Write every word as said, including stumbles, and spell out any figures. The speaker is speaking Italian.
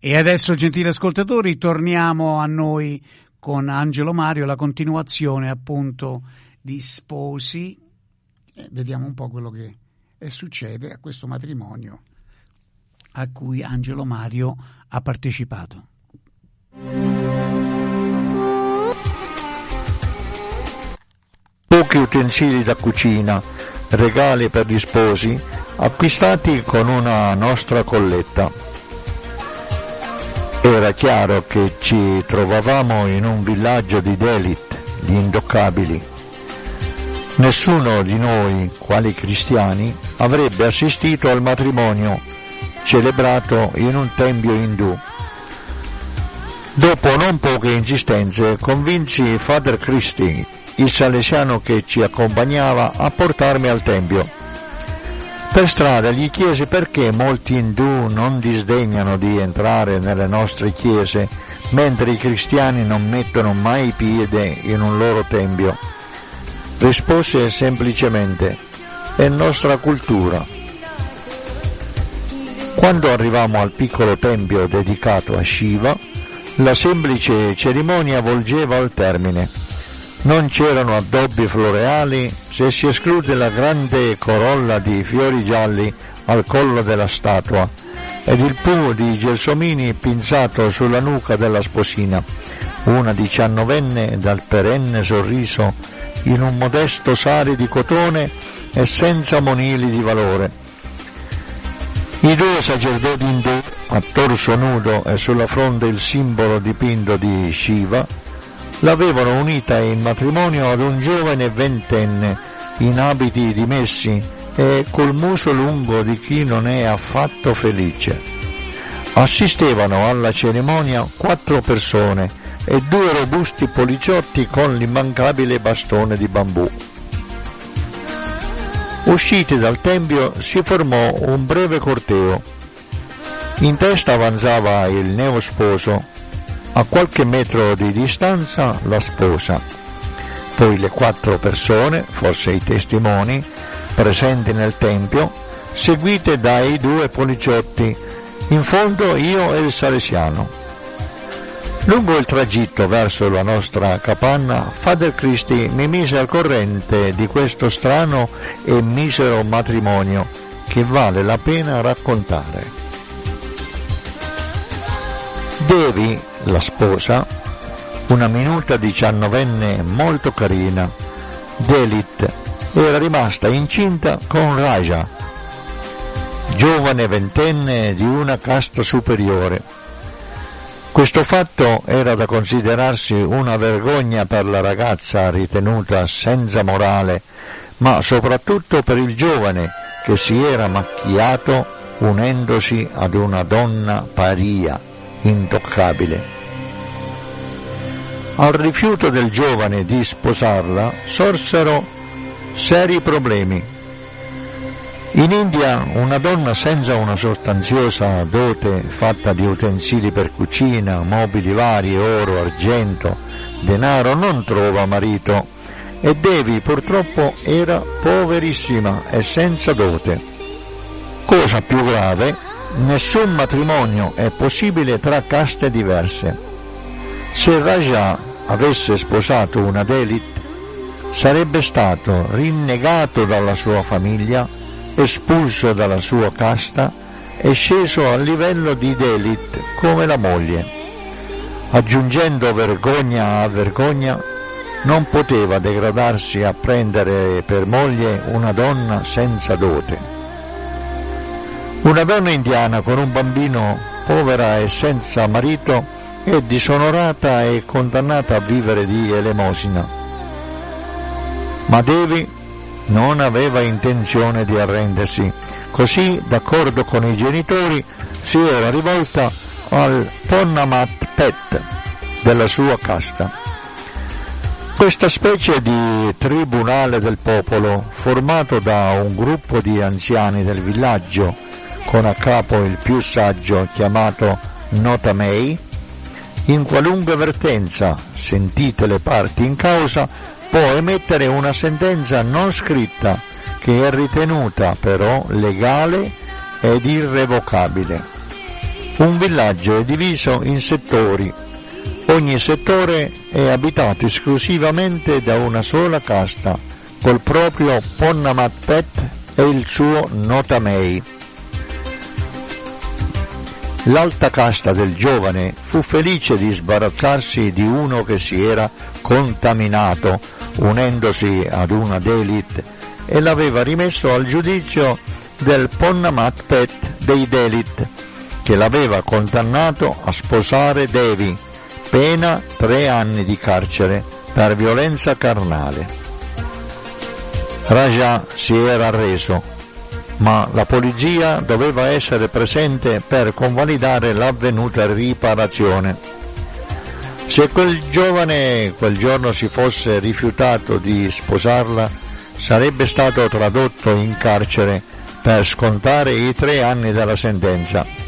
E adesso, gentili ascoltatori, torniamo a noi con Angelo Mario, la continuazione appunto di Sposi. E vediamo un po' quello che succede a questo matrimonio a cui Angelo Mario ha partecipato. Pochi utensili da cucina, regali per gli sposi, acquistati con una nostra colletta. Era chiaro che ci trovavamo in un villaggio di Dalit, gli intoccabili. Nessuno di noi, quali cristiani, avrebbe assistito al matrimonio celebrato in un tempio indù. Dopo non poche insistenze, convinsi Father Christy, il salesiano che ci accompagnava, a portarmi al tempio. Per strada gli chiese perché molti indù non disdegnano di entrare nelle nostre chiese, mentre i cristiani non mettono mai piede in un loro tempio. Rispose semplicemente: è nostra cultura. Quando arrivammo al piccolo tempio dedicato a Shiva, la semplice cerimonia volgeva al termine. Non c'erano addobbi floreali, se si esclude la grande corolla di fiori gialli al collo della statua ed il pumo di gelsomini pinzato sulla nuca della sposina, una diciannovenne dal perenne sorriso in un modesto sari di cotone e senza monili di valore. I due sacerdoti indù, a torso nudo e sulla fronte il simbolo dipinto di Shiva, l'avevano unita in matrimonio ad un giovane ventenne in abiti dimessi e col muso lungo di chi non è affatto felice. Assistevano alla cerimonia quattro persone e due robusti poliziotti con l'immancabile bastone di bambù. Usciti dal tempio si formò un breve corteo. In testa avanzava il neosposo, a qualche metro di distanza la sposa, poi le quattro persone, forse i testimoni, presenti nel tempio, seguite dai due poliziotti, in fondo io e il salesiano. Lungo il tragitto verso la nostra capanna, Father Christy mi mise al corrente di questo strano e misero matrimonio che vale la pena raccontare. Devi, la sposa, una minuta diciannovenne molto carina, Dalit, era rimasta incinta con Raja, giovane ventenne di una casta superiore. Questo fatto era da considerarsi una vergogna per la ragazza ritenuta senza morale, ma soprattutto per il giovane che si era macchiato unendosi ad una donna paria, intoccabile. Al rifiuto del giovane di sposarla sorsero seri problemi. In India una donna senza una sostanziosa dote fatta di utensili per cucina, mobili vari, oro, argento, denaro non trova marito, e Devi purtroppo era poverissima e senza dote. Cosa più grave, nessun matrimonio è possibile tra caste diverse. Se Raja avesse sposato una Dalit, sarebbe stato rinnegato dalla sua famiglia, espulso dalla sua casta e sceso al livello di Dalit come la moglie. Aggiungendo vergogna a vergogna, non poteva degradarsi a prendere per moglie una donna senza dote. Una donna indiana con un bambino, povera e senza marito, è disonorata e condannata a vivere di elemosina. Ma Devi non aveva intenzione di arrendersi, così, d'accordo con i genitori, si era rivolta al Ponnamat Pet della sua casta. Questa specie di tribunale del popolo, formato da un gruppo di anziani del villaggio, con a capo il più saggio chiamato Notamei, in qualunque vertenza, sentite le parti in causa, può emettere una sentenza non scritta che è ritenuta però legale ed irrevocabile. Un villaggio è diviso in settori. Ogni settore è abitato esclusivamente da una sola casta, col proprio Ponnamatpet e il suo Notamei. L'alta casta del giovane fu felice di sbarazzarsi di uno che si era contaminato, unendosi ad una Dalit, e l'aveva rimesso al giudizio del Ponnamatpet dei Dalit, che l'aveva condannato a sposare Devi, pena tre anni di carcere per violenza carnale. Raja si era arreso, ma la polizia doveva essere presente per convalidare l'avvenuta riparazione. Se quel giovane quel giorno si fosse rifiutato di sposarla, sarebbe stato tradotto in carcere per scontare i tre anni della sentenza.